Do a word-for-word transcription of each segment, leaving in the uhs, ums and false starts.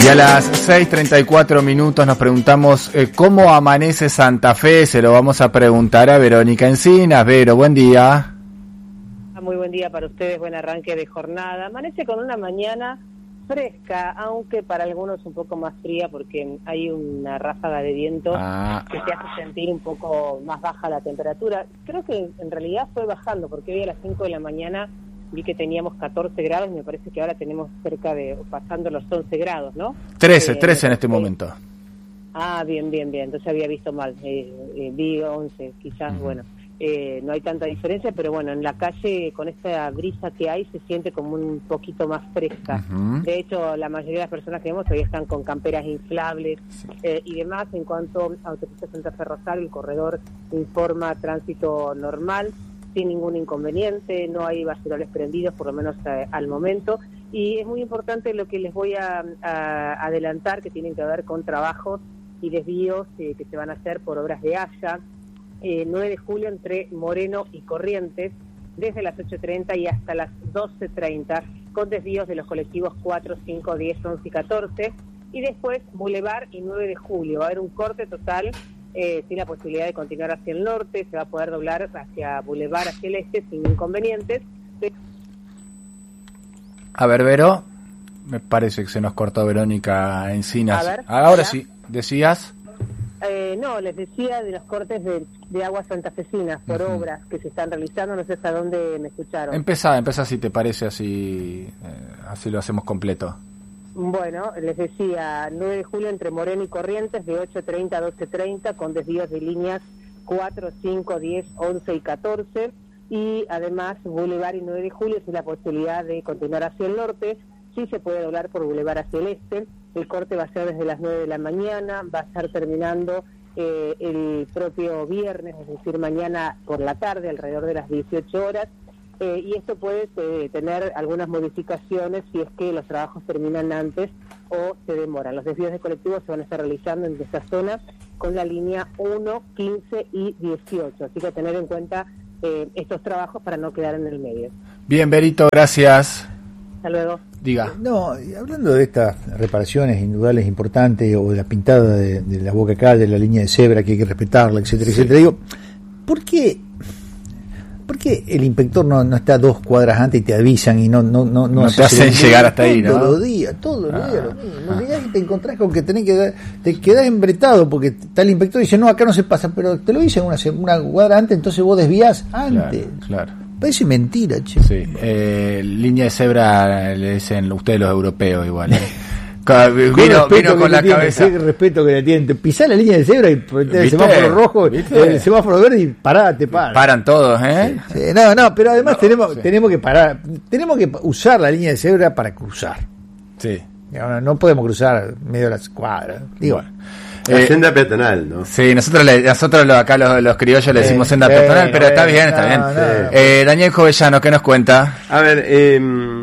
Y a las seis treinta y cuatro minutos nos preguntamos eh, ¿cómo amanece Santa Fe? Se lo vamos a preguntar a Verónica Encinas. Vero, buen día. Muy buen día para ustedes, buen arranque de jornada. Amanece con una mañana fresca, aunque para algunos un poco más fría porque hay una ráfaga de viento ah. que te hace sentir un poco más baja la temperatura. Creo que en realidad fue bajando porque hoy a las cinco de la mañana vi que teníamos catorce grados y me parece que ahora tenemos cerca de, pasando los once grados, ¿no? trece, eh, trece en este momento. Ah, bien, bien, bien, entonces había visto mal, eh, eh, vi once, quizás, uh-huh. bueno, eh, no hay tanta diferencia, pero bueno, en la calle con esta brisa que hay se siente como un poquito más fresca. Uh-huh. De hecho, la mayoría de las personas que vemos todavía están con camperas inflables sí. eh, y demás. En cuanto a autopista Santa Fe Rosario, el corredor informa tránsito normal, sin ningún inconveniente, no hay basuroles prendidos, por lo menos eh, al momento, y es muy importante lo que les voy a, a adelantar, que tienen que ver con trabajos y desvíos eh, que se van a hacer por obras de Haya, eh, nueve de julio entre Moreno y Corrientes, desde las ocho treinta y hasta las doce treinta, con desvíos de los colectivos cuatro, cinco, diez, once y catorce, y después Boulevard y nueve de julio, va a haber un corte total, Eh, sin la posibilidad de continuar hacia el norte, se va a poder doblar hacia Boulevard, hacia el este, sin inconvenientes. A ver, Vero, me parece que se nos cortó Verónica Encinas. A ver, ahora ¿ya? Sí, decías. Eh, no, les decía de los cortes de, de aguas santafesinas por uh-huh. obras que se están realizando, no sé hasta dónde me escucharon. Empezá, empezá si te parece, así, eh, así lo hacemos completo. Bueno, les decía, nueve de julio entre Moreno y Corrientes, de ocho treinta a doce treinta, con desvíos de líneas cuatro, cinco, diez, once y catorce, y además Boulevard y nueve de julio, sin la posibilidad de continuar hacia el norte, sí se puede doblar por Boulevard hacia el este. El corte va a ser desde las nueve de la mañana, va a estar terminando eh, el propio viernes, es decir, mañana por la tarde, alrededor de las dieciocho horas, Eh, y esto puede eh, tener algunas modificaciones si es que los trabajos terminan antes o se demoran. Los desvíos de colectivos se van a estar realizando en esta zona con la línea uno, quince y dieciocho, así que tener en cuenta eh, estos trabajos para no quedar en el medio. Bien, Berito, gracias. Hasta luego. Diga. No, hablando de estas reparaciones industriales importantes o de la pintada de, de la boca calle, de la línea de cebra que hay que respetarla, etcétera, sí. etcétera, digo, ¿por qué? ¿Por qué el inspector no, no está dos cuadras antes y te avisan y no no no no, no te hacen llegar hasta ahí, ¿no? Todos los días, todos los ah. días lo mismo. Llegás y te encontrás con que tenés que te quedás embretado porque está el inspector y dice, no, acá no se pasa, pero te lo dicen una, una cuadra antes, entonces vos desvías antes. Claro, claro. Parece mentira, che. Sí, eh, línea de cebra le dicen ustedes los europeos igual, ¿eh? Vino, vino con la tiene, cabeza. Qué respeto que le tienen. Pisá la línea de cebra y el semáforo rojo, ¿viste? El semáforo verde y pará, te paran. Paran todos, ¿eh? Sí, sí, no, no, pero además no, tenemos sí. tenemos que parar, tenemos que usar la línea de cebra para cruzar. Sí. No, no podemos cruzar medio de las cuadras. Digo, bueno. La eh, senda peatonal, ¿no? Sí, nosotros le, nosotros lo, acá los, los criollos le decimos senda sí, peatonal, sí, pero está bien, está no, bien. No, eh, Daniel Jovellano, ¿qué nos cuenta? A ver, eh,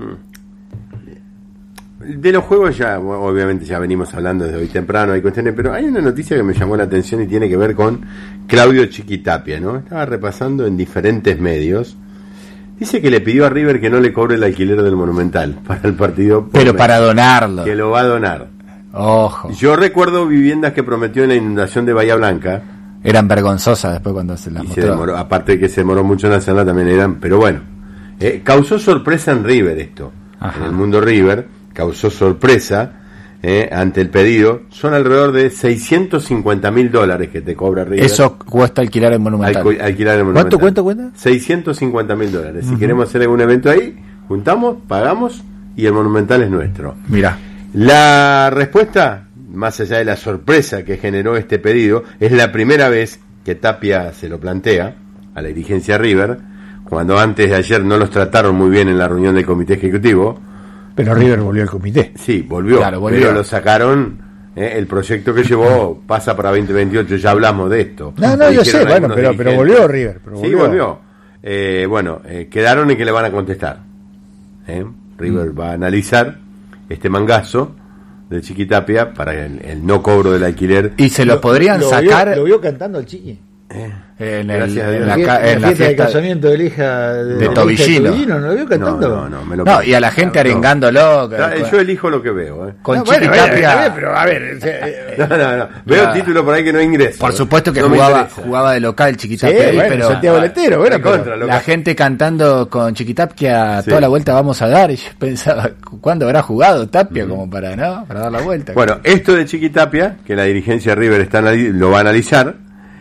de los juegos ya, obviamente ya venimos hablando desde hoy temprano, hay cuestiones, pero hay una noticia que me llamó la atención y tiene que ver con Claudio Chiquitapia, ¿no? Estaba repasando en diferentes medios. Dice que le pidió a River que no le cobre el alquiler del Monumental para el partido. Pero para donarlo. Que lo va a donar. Ojo. Yo recuerdo viviendas que prometió en la inundación de Bahía Blanca. Eran vergonzosas después cuando se las y mostró. Se demoró, aparte de que se demoró mucho en hacerla, también eran, pero bueno. Eh, causó sorpresa en River esto. Ajá. En el mundo River. Causó sorpresa eh, ante el pedido. Son alrededor de seiscientos cincuenta mil dólares que te cobra River. Eso cuesta alquilar el Monumental. Alcu- alquilar el Monumental. ¿Cuánto, cuánto cuenta? seiscientos cincuenta mil dólares. Uh-huh. Si queremos hacer algún evento ahí, juntamos, pagamos y el Monumental es nuestro. Mira. La respuesta, más allá de la sorpresa que generó este pedido, es la primera vez que Tapia se lo plantea a la dirigencia River, cuando antes de ayer no los trataron muy bien en la reunión del comité ejecutivo. Pero River volvió al comité. Sí, volvió, claro, volvió. Pero lo sacaron, eh, el proyecto que llevó pasa para veinte veintiocho, ya hablamos de esto. No, no, yo sé, bueno, pero, pero volvió River. Pero volvió. Sí, volvió. Eh, bueno, eh, quedaron en que le van a contestar. Eh, River mm. va a analizar este mangazo de Chiquitapia para el, el no cobro del alquiler. ¿Y se lo, lo podrían lo sacar? Vio, lo vio cantando al Chiqui. Eh. En, el, Gracias a Dios. en la, En ca- la, en la fiesta de fiesta casamiento de la hija de, de de la hija Tobillino. ¿No lo vio No, cantando? no, no, me lo No, y a la gente arengándolo. No, yo elijo lo que veo. ¿eh? Con No, bueno, Chiquitapia. bueno, está bien, pero a ver, eh, No, no, no. Veo Ya. título por ahí que no ingreso. Por supuesto que No me jugaba interesa. jugaba de local sí, Chiquitapia ahí, bueno, pero Santiago Letero, bueno, de pero- contra, la gente cantando con Chiquitapia Sí. toda la vuelta vamos a dar, y yo pensaba, ¿cuándo habrá jugado Tapia como para, no, para dar la vuelta? Bueno, esto de Chiquitapia, que la dirigencia de River está anali- lo va a analizar,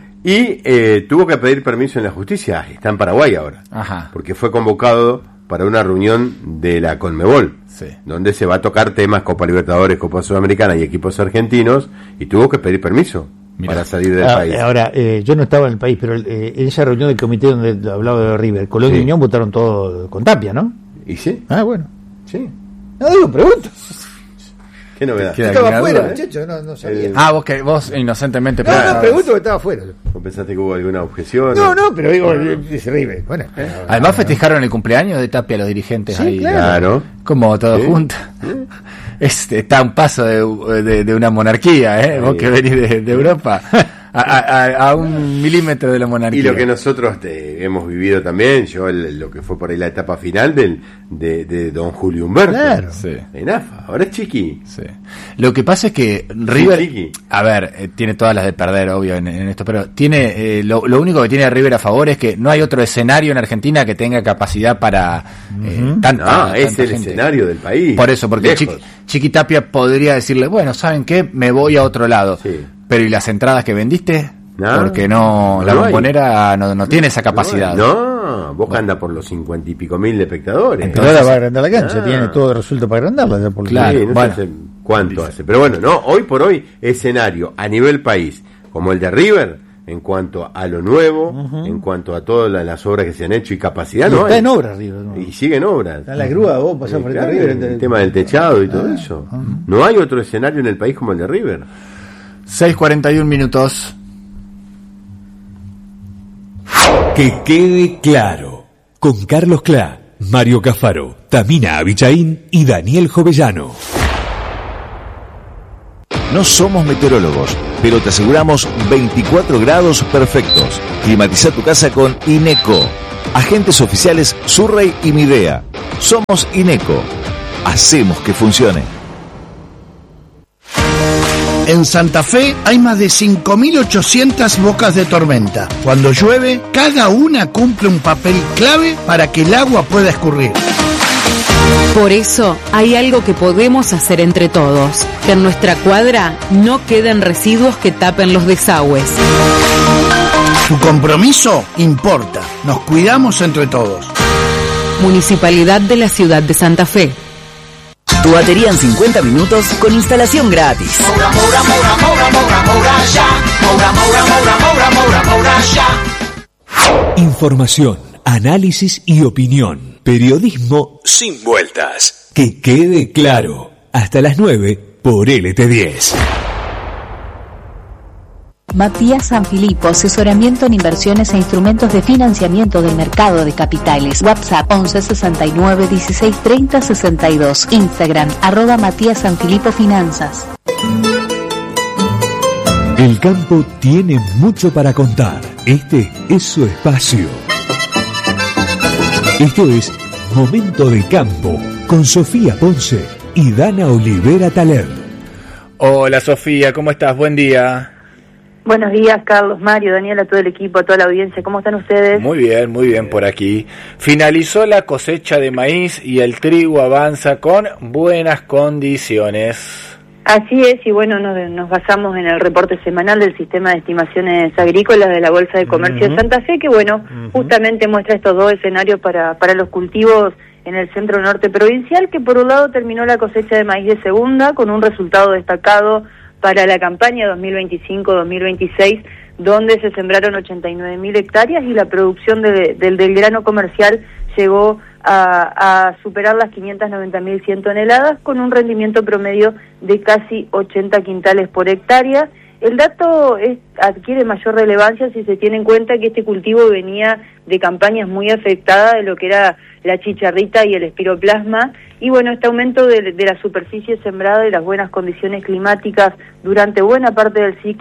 y eh, tuvo que pedir permiso en la justicia, está en Paraguay ahora, Ajá. porque fue convocado para una reunión de la Conmebol, Sí. donde se va a tocar temas Copa Libertadores, Copa Sudamericana y equipos argentinos, y tuvo que pedir permiso Mirá. para salir del Ah, país. ahora, eh, yo no estaba en el país, pero eh, en esa reunión del comité donde hablaba de River, Colón Sí. y Unión votaron todo con Tapia, ¿no? ¿Y sí? Ah, bueno. Sí. No, digo, pregunto. ¿Qué novedad? ¿Qué- Yo estaba alguna afuera, duda? muchacho, no, no sabía. Eh, Ah, vos que vos inocentemente no, no, preguntabas. pregunto que estaba afuera. ¿No pensaste que hubo alguna objeción? No, no, pero digo, eh, dice River. Bueno, eh, Además festejaron el cumpleaños de Tapia los dirigentes Sí, ahí. claro. Claro. Como todos Sí. juntos. Este, está a un paso de, de, de una monarquía, ¿eh? Vos Sí. que venís de, de Europa. A, a- a un milímetro de la monarquía. Y lo que nosotros te- hemos vivido también, yo el- lo que fue por ahí la etapa final del, de, de don Julio Humberto. Claro. Sí. En A F A, ahora es Chiqui. Sí. Lo que pasa es que River, Chiqui. a ver, eh, tiene todas las de perder, obvio, en, en esto, pero tiene eh, lo, lo único que tiene River a favor es que no hay otro escenario en Argentina que tenga capacidad para eh, tanta, No, es tanta el gente. escenario del país. Por eso, porque Lejos. Chiqui, Chiquitapia podría decirle, bueno, ¿saben qué? Me voy a otro lado. Sí. Pero ¿y las entradas que vendiste? No, Porque no, la no hay. bombonera no, no tiene esa capacidad. No, Boca anda por los cincuenta y pico mil de espectadores. pero ahora va a agrandar la cancha, Ah. tiene todo resuelto para agrandarla. Ya por Claro. Sí, no bueno. sé cuánto hace. Pero bueno, no, hoy por hoy, escenario a nivel país, como el de River, en cuanto a lo nuevo, en cuanto a todas la- las obras que se han hecho y capacidad, Y no está hay. en obra River. ¿no? Y siguen obras. Está en la grúa, vos pasás Sí, por claro, el River. el entre- tema del techado y todo eso. No hay otro escenario en el país como el de River. seis cuarenta y uno minutos. Que quede claro. Con Carlos Clá, Mario Cafaro, Tamina Abichaín y Daniel Jovellano. No somos meteorólogos, pero te aseguramos veinticuatro grados perfectos. Climatiza tu casa con INECO. Agentes oficiales Surrey y Midea. Somos INECO. Hacemos que funcione. En Santa Fe hay más de cinco mil ochocientas bocas de tormenta. Cuando llueve, cada una cumple un papel clave para que el agua pueda escurrir. Por eso hay algo que podemos hacer entre todos. Que en nuestra cuadra no queden residuos que tapen los desagües. Tu compromiso importa. Nos cuidamos entre todos. Municipalidad de la Ciudad de Santa Fe. Tu batería en cincuenta minutos con instalación gratis. Información, análisis y opinión. Periodismo sin vueltas. Que quede claro. Hasta las nueve por L T diez. Matías Sanfilippo, asesoramiento en inversiones e instrumentos de financiamiento del mercado de capitales. WhatsApp once sesenta y nueve dieciséis treinta sesenta y dos. Instagram arroba Matías Sanfilippo Finanzas. El campo tiene mucho para contar. Este es su espacio. Esto es Momento de Campo con Sofía Ponce y Dana Olivera Taler. Hola Sofía, ¿cómo estás? Buen día. Buenos días, Carlos, Mario, Daniel, a todo el equipo, a toda la audiencia. ¿Cómo están ustedes? Muy bien, muy bien por aquí. Finalizó la cosecha de maíz y el trigo avanza con buenas condiciones. Así es, y bueno, nos, nos basamos en el reporte semanal del Sistema de Estimaciones Agrícolas de la Bolsa de Comercio Uh-huh. de Santa Fe, que bueno, Uh-huh. justamente muestra estos dos escenarios para, para los cultivos en el centro norte provincial, que por un lado terminó la cosecha de maíz de segunda con un resultado destacado para la campaña dos mil veinticinco dos mil veintiséis, donde se sembraron ochenta y nueve mil hectáreas y la producción de, del, del grano comercial llegó a, a superar las quinientas noventa mil cien toneladas con un rendimiento promedio de casi ochenta quintales por hectárea. El dato es, adquiere mayor relevancia si se tiene en cuenta que este cultivo venía de campañas muy afectadas de lo que era la chicharrita y el espiroplasma, y bueno, este aumento de, de la superficie sembrada y las buenas condiciones climáticas durante buena parte del ciclo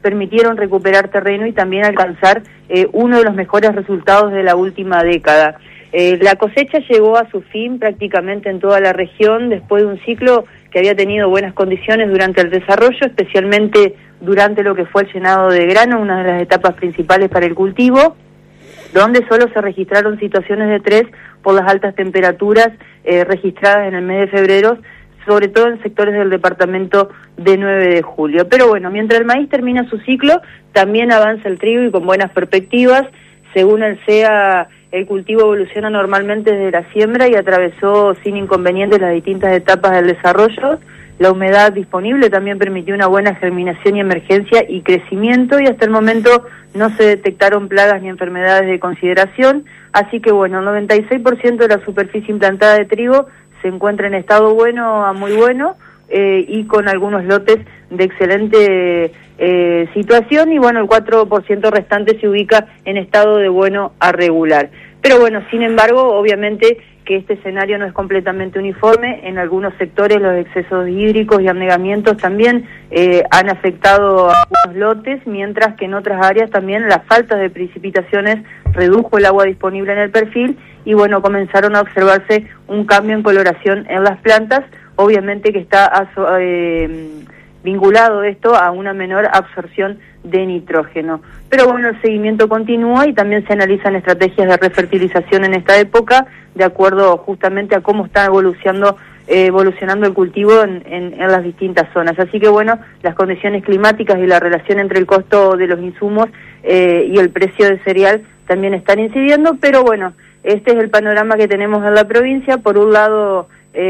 permitieron recuperar terreno y también alcanzar eh, uno de los mejores resultados de la última década. Eh, la cosecha llegó a su fin prácticamente en toda la región después de un ciclo que había tenido buenas condiciones durante el desarrollo, especialmente durante lo que fue el llenado de grano, una de las etapas principales para el cultivo, donde solo se registraron situaciones de estrés por las altas temperaturas eh, registradas en el mes de febrero, sobre todo en sectores del departamento de nueve de julio. Pero bueno, mientras el maíz termina su ciclo, también avanza el trigo y con buenas perspectivas. Según el C E A, el cultivo evoluciona normalmente desde la siembra y atravesó sin inconvenientes las distintas etapas del desarrollo. La humedad disponible también permitió una buena germinación y emergencia y crecimiento, y hasta el momento no se detectaron plagas ni enfermedades de consideración. Así que bueno, el noventa y seis por ciento de la superficie implantada de trigo se encuentra en estado bueno a muy bueno, eh, y con algunos lotes de excelente eh, situación, y bueno, el cuatro por ciento restante se ubica en estado de bueno a regular. Pero bueno, sin embargo, obviamente que este escenario no es completamente uniforme. En algunos sectores los excesos hídricos y anegamientos también eh, han afectado a algunos lotes, mientras que en otras áreas también la falta de precipitaciones redujo el agua disponible en el perfil, y bueno, comenzaron a observarse un cambio en coloración en las plantas, obviamente que está eh, vinculado esto a una menor absorción de nitrógeno. Pero bueno, el seguimiento continúa y también se analizan estrategias de refertilización en esta época, de acuerdo justamente a cómo está evolucionando eh, evolucionando el cultivo en, en, en las distintas zonas. Así que bueno, las condiciones climáticas y la relación entre el costo de los insumos eh, y el precio del cereal también están incidiendo, pero bueno, este es el panorama que tenemos en la provincia. Por un lado,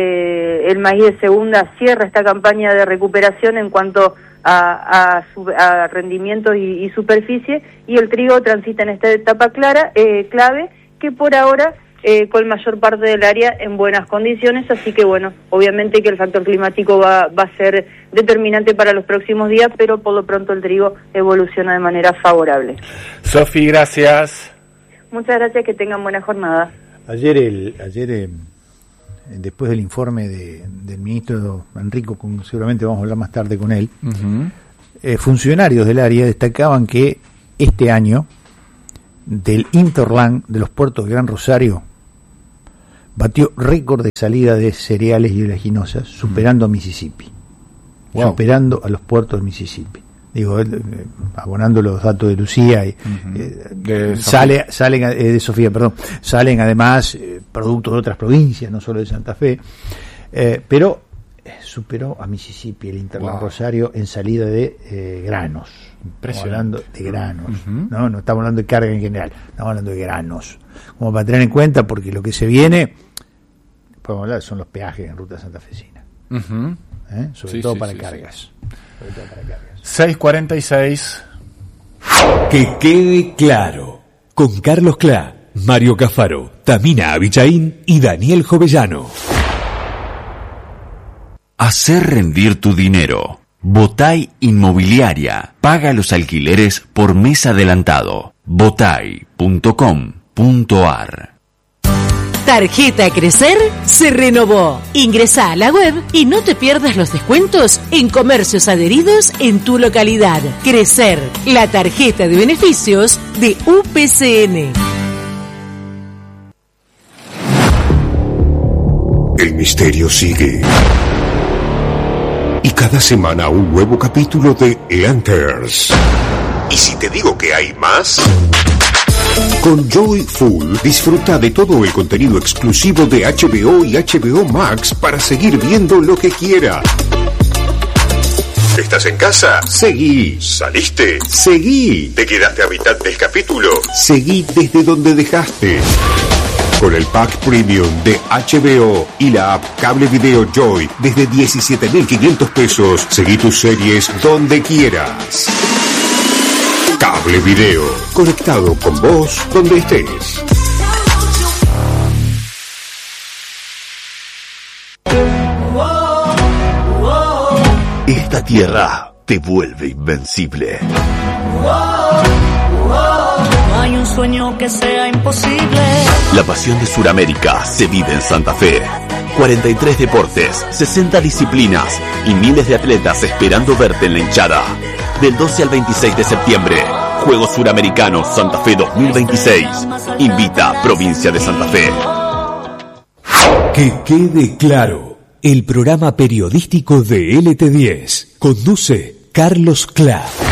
eh, el maíz de segunda cierra esta campaña de recuperación en cuanto a, a, su, a rendimiento y, y superficie, y el trigo transita en esta etapa clara, eh, clave, que por ahora eh, con mayor parte del área en buenas condiciones. Así que bueno, obviamente que el factor climático va, va a ser determinante para los próximos días, pero por lo pronto el trigo evoluciona de manera favorable. Sofi, gracias. Muchas gracias, que tengan buena jornada. Ayer, el, ayer eh, después del informe de, del ministro Enrico, con, seguramente vamos a hablar más tarde con él, uh-huh. eh, funcionarios del área destacaban que este año del Interland de los puertos de Gran Rosario batió récord de salida de cereales y oleaginosas, superando uh-huh. a Mississippi, wow. superando a los puertos de Mississippi. Digo, eh, abonando los datos de Lucía, y, uh-huh. eh, de sale, salen eh, de Sofía, perdón, salen además eh, productos de otras provincias, no solo de Santa Fe, eh, pero eh, superó a Mississippi el Interland wow. Rosario en salida de eh, granos. Estamos hablando de granos, uh-huh. no, no estamos hablando de carga en general, estamos hablando de granos, como para tener en cuenta, porque lo que se viene, podemos hablar, son los peajes en ruta santafesina, uh-huh. ¿eh? sobre, sí, todo sí, para sí, cargas. Sí. sobre todo para cargas. seis cuarenta y seis. Que quede claro, con Carlos Clá, Mario Cafaro, Tamina Abichaín y Daniel Jovellano. Hacer rendir tu dinero. Botay Inmobiliaria. Paga los alquileres por mes adelantado. botay punto com punto ar. Tarjeta Crecer se renovó. Ingresá a la web y no te pierdas los descuentos en comercios adheridos en tu localidad. Crecer, la tarjeta de beneficios de U P C N. El misterio sigue. Y cada semana un nuevo capítulo de Eanters. ¿Y si te digo que hay más? Con Joyful disfruta de todo el contenido exclusivo de H B O y H B O Max para seguir viendo lo que quiera. ¿Estás en casa? Seguí. ¿Saliste? Seguí. ¿Te quedaste a mitad del capítulo? Seguí desde donde dejaste. Con el pack premium de H B O y la app Cable Video Joy desde diecisiete mil quinientos pesos, seguí tus series donde quieras. Cable Video, conectado con vos donde estés. Esta tierra te vuelve invencible. No hay un sueño que sea imposible. La pasión de Sudamérica se vive en Santa Fe. cuarenta y tres deportes, sesenta disciplinas y miles de atletas esperando verte en la hinchada. del doce al veintiséis de septiembre. Juegos Suramericanos Santa Fe dos mil veintiséis. Invita Provincia de Santa Fe. Que quede claro. El programa periodístico de L T diez. Conduce Carlos Clark.